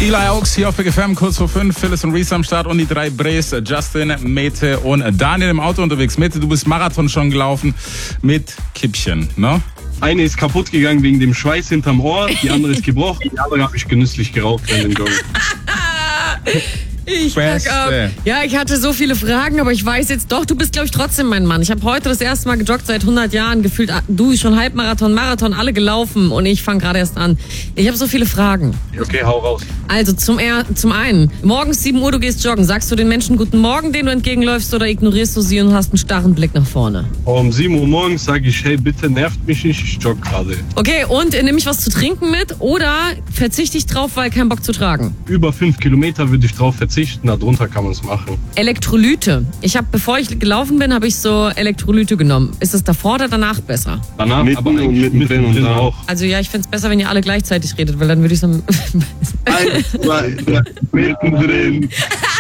Eli Aux hier auf Big FM, kurz vor 5, Phyllis und Reese am Start und die 3 Brays, Justin, Mete und Daniel im Auto unterwegs. Mete, du bist Marathon schon gelaufen mit Kippchen, ne? Eine ist kaputt gegangen wegen dem Schweiß hinterm Ohr, die andere ist gebrochen, die andere habe ich genüsslich geraucht während dem Joggen. Ich pack ab. Ja, ich hatte so viele Fragen, aber ich weiß jetzt doch, du bist, glaube ich, trotzdem mein Mann. Ich habe heute das erste Mal gejoggt seit 100 Jahren, gefühlt, du schon Halbmarathon, Marathon, alle gelaufen und ich fange gerade erst an. Ich habe so viele Fragen. Okay, hau raus. Also zum einen, morgens 7 Uhr, du gehst joggen. Sagst du den Menschen guten Morgen, denen du entgegenläufst, oder ignorierst du sie und hast einen starren Blick nach vorne? Um 7 Uhr morgens sage ich, hey, bitte nervt mich nicht, ich jogge gerade. Okay, und nehme ich was zu trinken mit oder verzichte ich drauf, weil kein Bock zu tragen? Über 5 Kilometer würde ich drauf verzichten, darunter kann man es machen. Elektrolyte. Bevor ich gelaufen bin, habe ich so Elektrolyte genommen. Ist es davor oder danach besser? Danach, mitten aber eigentlich mittendrin und mittendrin auch. Also ja, ich finde es besser, wenn ihr alle gleichzeitig redet, weil dann würde ich so... Mittendrin.